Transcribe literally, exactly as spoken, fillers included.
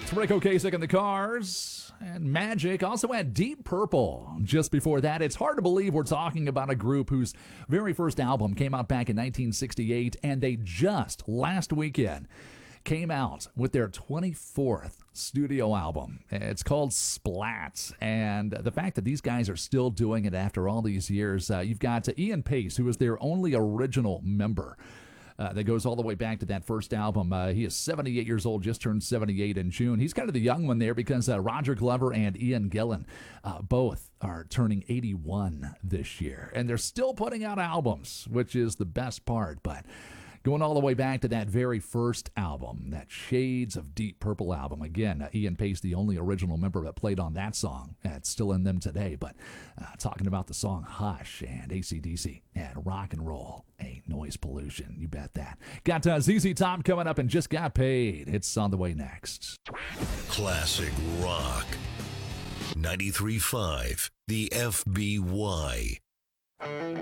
It's Rick Ocasek and the Cars, and Magic also had Deep Purple. Just before that, it's hard to believe we're talking about a group whose very first album came out back in nineteen sixty-eight, and they just last weekend came out with their twenty-fourth studio album. It's called Splat, and the fact that these guys are still doing it after all these years, uh, you've got uh, Ian Pace, who is their only original member. Uh, that goes all the way back to that first album. Uh, he is seventy-eight years old, just turned seventy-eight in June. He's kind of the young one there because uh, Roger Glover and Ian Gillan uh, both are turning eighty-one this year. And they're still putting out albums, which is the best part. But going all the way back to that very first album, that Shades of Deep Purple album. Again, uh, Ian Pace, the only original member that played on that song. Uh, it's still in them today. But uh, talking about the song Hush and A C D C and Rock and Roll Ain't Noise Pollution. You bet that. Got uh, Z Z Top coming up and Just Got Paid. It's on the way next. Classic Rock. ninety-three point five, the F B Y.